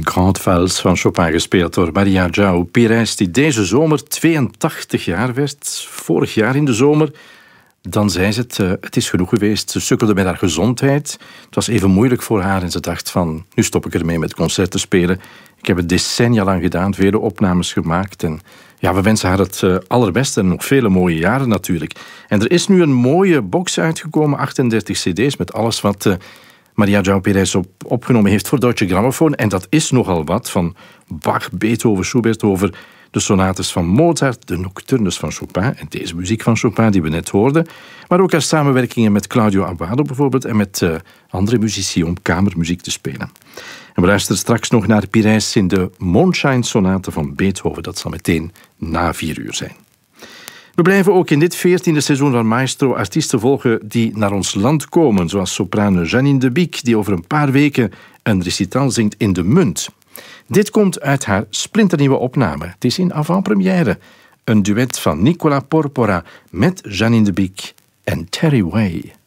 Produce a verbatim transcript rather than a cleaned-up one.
Grande Valse van Chopin, gespeeld door Maria João Pires, die deze zomer tweeëntachtig jaar werd. Vorig jaar in de zomer. Dan zei ze het, uh, het is genoeg geweest. Ze sukkelde met haar gezondheid. Het was even moeilijk voor haar en ze dacht van, nu stop ik ermee met concerten spelen. Ik heb het decennia lang gedaan, vele opnames gemaakt. En ja, we wensen haar het uh, allerbeste en nog vele mooie jaren natuurlijk. En er is nu een mooie box uitgekomen, achtendertig cd's, met alles wat uh, Maria João Pires op, opgenomen heeft voor Deutsche Grammophon. En dat is nogal wat, van Bach, Beethoven, Schubert, over de sonates van Mozart, de nocturnes van Chopin en deze muziek van Chopin die we net hoorden. Maar ook haar samenwerkingen met Claudio Abbado bijvoorbeeld en met uh, andere muzici om kamermuziek te spelen. En we luisteren straks nog naar Pires in de Mondscheinsonate van Beethoven. Dat zal meteen na vier uur zijn. We blijven ook in dit veertiende seizoen van Maestro artiesten volgen die naar ons land komen, zoals sopraan Janine de Biek, die over een paar weken een recital zingt in de Munt. Dit komt uit haar splinternieuwe opname. Het is in avant-première. Een duet van Nicola Porpora met Janine de Biek en Terry Way.